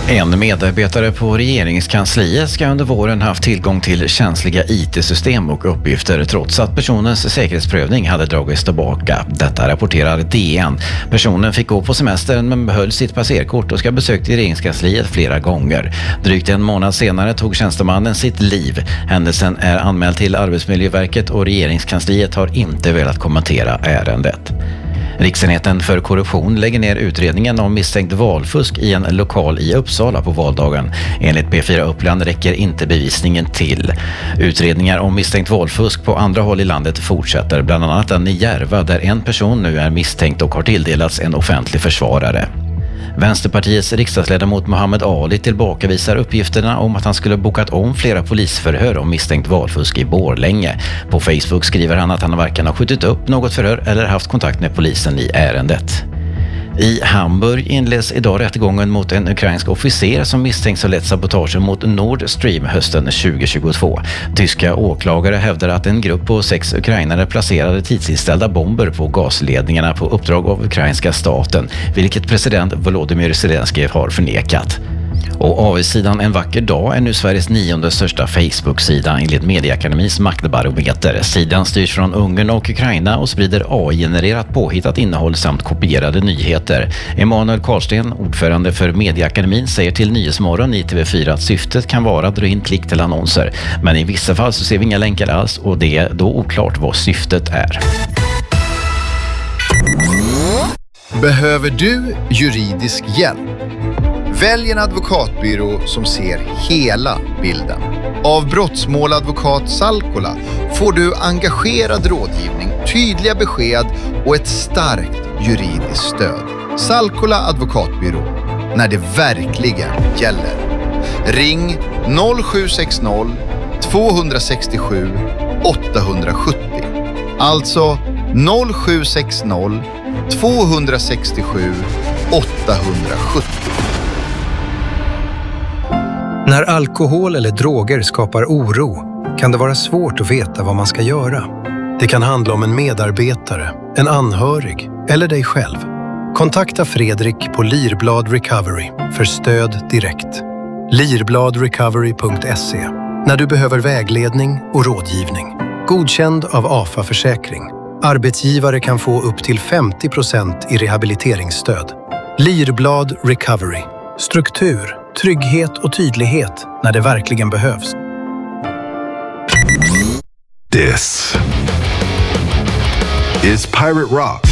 En medarbetare på regeringskansliet ska under våren haft tillgång till känsliga IT-system och uppgifter trots att personens säkerhetsprövning hade dragits tillbaka. Detta rapporterar DN. Personen fick gå på semestern men behöll sitt passerkort och ska besökt regeringskansliet flera gånger. Drygt en månad senare tog tjänstemannen sitt liv. Händelsen är anmäld till Arbetsmiljöverket och regeringskansliet har inte velat kommentera ärendet. Riksenheten för korruption lägger ner utredningen om misstänkt valfusk i en lokal i Uppsala på valdagen. Enligt P4 Uppland räcker inte bevisningen till. Utredningar om misstänkt valfusk på andra håll i landet fortsätter, bland annat den i Järva där en person nu är misstänkt och har tilldelats en offentlig försvarare. Vänsterpartiets riksdagsledamot Mohammed Ali tillbakavisar uppgifterna om att han skulle bokat om flera polisförhör om misstänkt valfusk i Borlänge. På Facebook skriver han att han varken har skjutit upp något förhör eller haft kontakt med polisen i ärendet. I Hamburg inleds idag rättegången mot en ukrainsk officer som misstänks ha lett sabotagen mot Nord Stream hösten 2022. Tyska åklagare hävdar att en grupp på 6 ukrainare placerade tidsinställda bomber på gasledningarna på uppdrag av ukrainska staten, vilket president Volodymyr Zelensky har förnekat. Och AV-sidan En vacker dag är nu Sveriges 9:e största Facebook-sida enligt Mediaakademis maktbarometer. Sidan styrs från Ungern och Ukraina och sprider AI-genererat påhittat innehåll samt kopierade nyheter. Emanuel Karlsten, ordförande för Mediaakademin, säger till Nyhetsmorgon i TV4 att syftet kan vara att dra in klick till annonser. Men i vissa fall så ser vi inga länkar alls och det är då oklart vad syftet är. Behöver du juridisk hjälp? Välj en advokatbyrå som ser hela bilden. Av brottsmåladvokat Salkola får du engagerad rådgivning, tydliga besked och ett starkt juridiskt stöd. Salkola advokatbyrå, när det verkligen gäller. Ring 0760 267 870. Alltså 0760 267 870. När alkohol eller droger skapar oro kan det vara svårt att veta vad man ska göra. Det kan handla om en medarbetare, en anhörig eller dig själv. Kontakta Fredrik på Lirblad Recovery för stöd direkt. Lirbladrecovery.se. När du behöver vägledning och rådgivning. Godkänd av AFA Försäkring. Arbetsgivare kan få upp till 50% i rehabiliteringsstöd. Lirblad Recovery. Struktur, trygghet och tydlighet när det verkligen behövs. This is Pirate Rock.